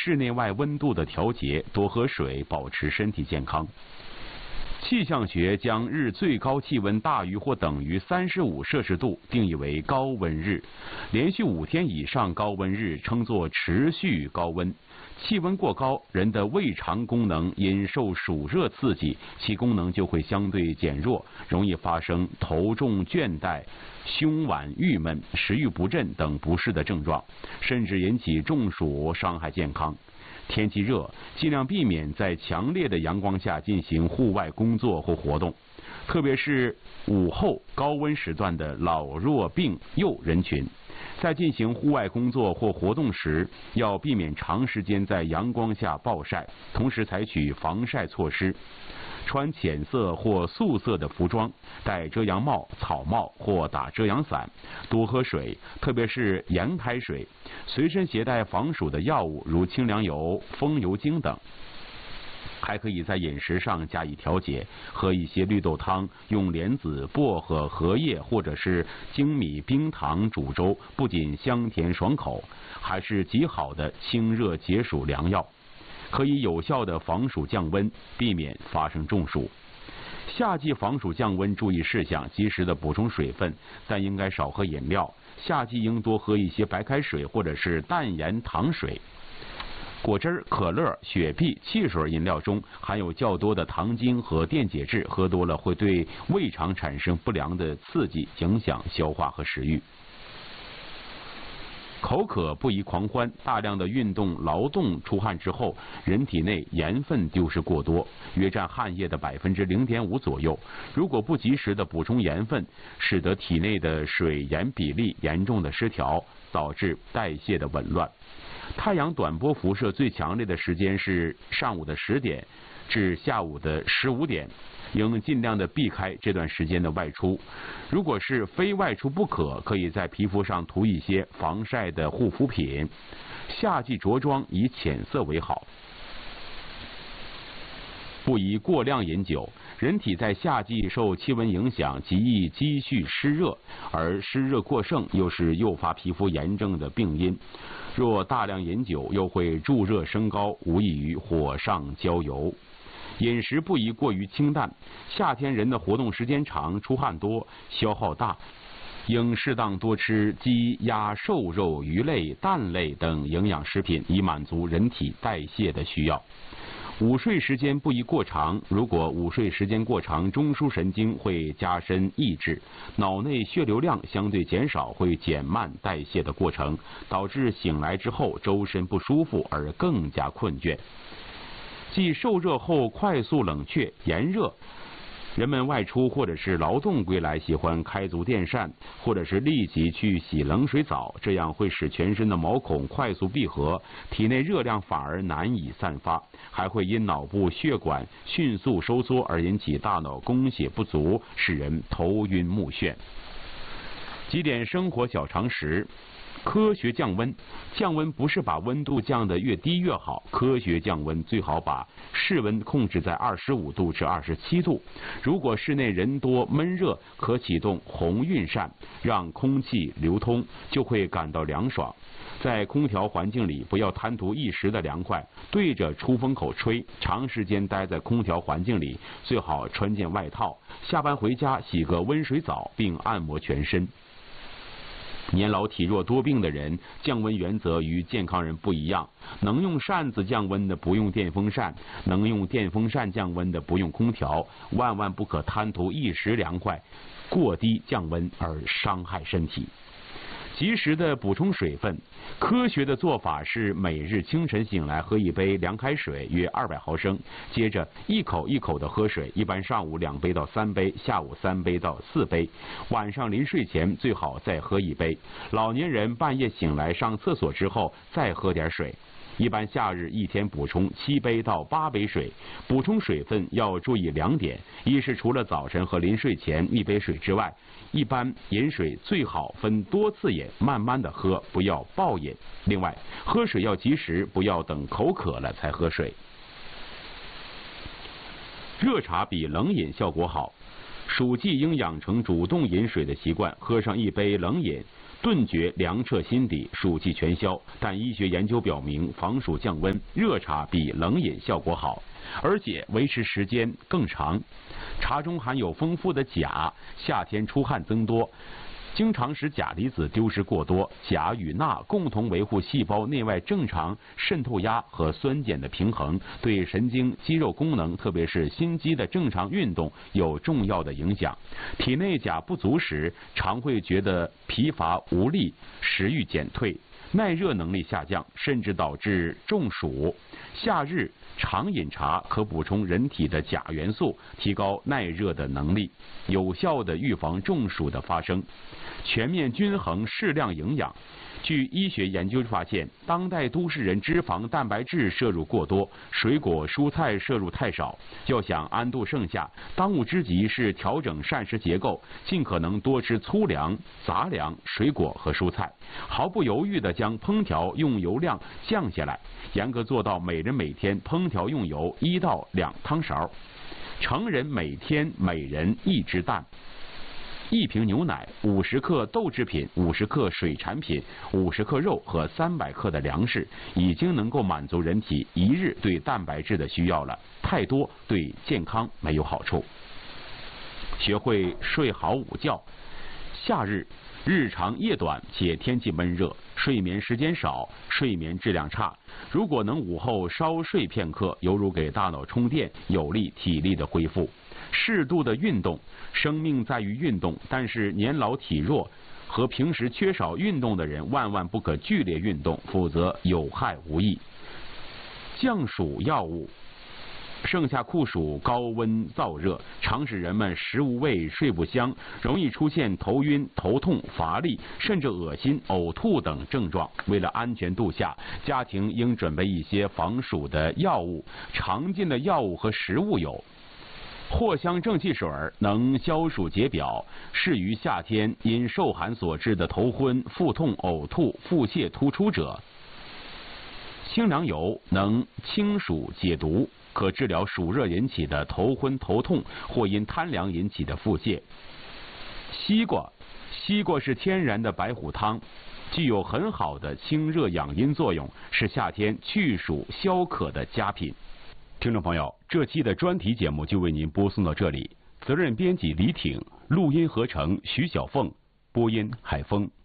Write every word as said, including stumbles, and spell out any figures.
室内外温度的调节，多喝水，保持身体健康。气象学将日最高气温大于或等于三十五摄氏度定义为高温日，连续五天以上高温日称作持续高温。气温过高，人的胃肠功能因受暑热刺激，其功能就会相对减弱，容易发生头重倦怠、胸脘郁闷、食欲不振等不适的症状，甚至引起中暑，伤害健康。天气热，尽量避免在强烈的阳光下进行户外工作或活动，特别是午后高温时段的老弱病幼人群。在进行户外工作或活动时，要避免长时间在阳光下暴晒，同时采取防晒措施。穿浅色或素色的服装，戴遮阳帽、草帽或打遮阳伞，多喝水，特别是盐开水。随身携带防暑的药物，如清凉油、风油精等。还可以在饮食上加以调节，喝一些绿豆汤，用莲子、薄荷、荷叶或者是粳米、冰糖煮粥，不仅香甜爽口，还是极好的清热解暑良药，可以有效的防暑降温，避免发生中暑。夏季防暑降温注意事项：及时的补充水分，但应该少喝饮料。夏季应多喝一些白开水或者是淡盐糖水。果汁、可乐、雪碧、汽水饮料中含有较多的糖精和电解质，喝多了会对胃肠产生不良的刺激，影响消化和食欲。口渴不宜狂欢，大量的运动劳动出汗之后，人体内盐分丢失过多，约占汗液的百分之零点五左右。如果不及时的补充盐分，使得体内的水盐比例严重的失调，导致代谢的紊乱。太阳短波辐射最强烈的时间是上午的十点至下午的十五点，应尽量的避开这段时间的外出。如果是非外出不可，可以在皮肤上涂一些防晒的护肤品。夏季着装以浅色为好。不宜过量饮酒，人体在夏季受气温影响，极易积蓄湿热，而湿热过盛又是诱发皮肤炎症的病因。若大量饮酒，又会助热升高，无异于火上浇油。饮食不宜过于清淡，夏天人的活动时间长，出汗多，消耗大，应适当多吃鸡、鸭、瘦肉、鱼类、蛋类等营养食品，以满足人体代谢的需要。午睡时间不宜过长，如果午睡时间过长，中枢神经会加深抑制，脑内血流量相对减少，会减慢代谢的过程，导致醒来之后周身不舒服而更加困倦。继受热后快速冷却、炎热，人们外出或者是劳动归来，喜欢开足电扇，或者是立即去洗冷水澡，这样会使全身的毛孔快速闭合，体内热量反而难以散发，还会因脑部血管迅速收缩而引起大脑供血不足，使人头晕目眩。几点生活小常识：科学降温，降温不是把温度降得越低越好，科学降温最好把室温控制在二十五度至二十七度。如果室内人多闷热，可启动红晕扇，让空气流通，就会感到凉爽。在空调环境里，不要贪图一时的凉快，对着出风口吹，长时间待在空调环境里，最好穿件外套，下班回家洗个温水澡，并按摩全身。年老体弱多病的人，降温原则与健康人不一样，能用扇子降温的不用电风扇，能用电风扇降温的不用空调，万万不可贪图一时凉快，过低降温而伤害身体。及时的补充水分，科学的做法是每日清晨醒来喝一杯凉开水，约二百毫升，接着一口一口的喝水，一般上午两杯到三杯，下午三杯到四杯，晚上临睡前最好再喝一杯。老年人半夜醒来上厕所之后再喝点水。一般夏日一天补充七杯到八杯水，补充水分要注意两点：一是除了早晨和临睡前一杯水之外，一般饮水最好分多次饮，慢慢的喝，不要暴饮。另外，喝水要及时，不要等口渴了才喝水。热茶比冷饮效果好，暑季应养成主动饮水的习惯，喝上一杯冷饮， 顿觉凉彻心底，暑气全消。但医学研究表明，防暑降温，热茶比冷饮效果好，而且维持时间更长。茶中含有丰富的钾，夏天出汗增多，经常使钾离子丢失过多。钾与钠共同维护细胞内外正常渗透压和酸碱的平衡，对神经肌肉功能，特别是心肌的正常运动有重要的影响。体内钾不足时，常会觉得疲乏无力，食欲减退，耐热能力下降，甚至导致中暑。夏日常饮茶可补充人体的钾元素，提高耐热的能力，有效的预防中暑的发生。全面均衡适量营养。据医学研究发现，当代都市人脂肪、蛋白质摄入过多，水果、蔬菜摄入太少。要想安度盛夏，当务之急是调整膳食结构，尽可能多吃粗粮、杂粮、水果和蔬菜，毫不犹豫地将烹调用油量降下来，严格做到每人每天烹调用油一到两汤勺。成人每天每人一只蛋。一瓶牛奶，五十克豆制品，五十克水产品，五十克肉和三百克的粮食，已经能够满足人体一日对蛋白质的需要了。太多对健康没有好处。学会睡好午觉。夏日日长夜短，且天气闷热，睡眠时间少，睡眠质量差。如果能午后稍睡片刻，犹如给大脑充电，有利体力的恢复。适度的运动，生命在于运动，但是年老体弱和平时缺少运动的人，万万不可剧烈运动，否则有害无益。降暑药物。盛夏酷暑，高温燥热，常使人们食无味、睡不香，容易出现头晕、头痛、乏力，甚至恶心、呕吐等症状。为了安全度夏，家庭应准备一些防暑的药物。常见的药物和食物有：藿香正气水能消暑解表，适于夏天因受寒所致的头昏、腹痛、呕吐、腹泻突出者；清凉油能清暑解毒，可治疗暑热引起的头昏头痛或因贪凉引起的腹泻。西瓜，西瓜是天然的白虎汤，具有很好的清热养阴作用，是夏天去暑消渴的佳品。听众朋友，这期的专题节目就为您播送到这里，责任编辑李挺，录音合成徐小凤，播音海峰。